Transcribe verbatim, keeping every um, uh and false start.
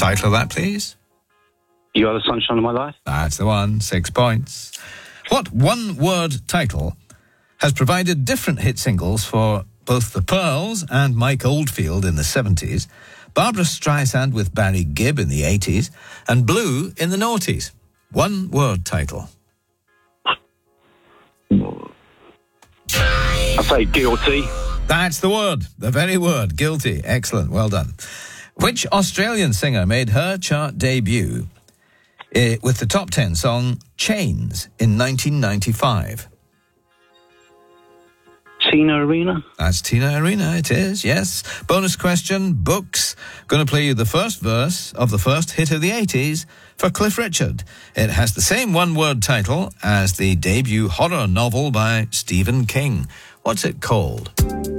title of that, please? You Are the Sunshine of My Life. That's the one. Six points. What one-word title has provided different hit singles for both the Pearls and Mike Oldfield in the seventies, Barbra Streisand with Barry Gibb in the eighties, and Blue in the noughties? One-word title. I say Guilty. That's the word, the very word, Guilty. Excellent, well done. Which Australian singer made her chart debut uh, with the top ten song Chains in nineteen ninety-five? Tina Arena. That's Tina Arena, it is, yes. Bonus question, books. Going to play you the first verse of the first hit of the eighties for Cliff Richard. It has the same one-word title as the debut horror novel by Stephen King. What's it called?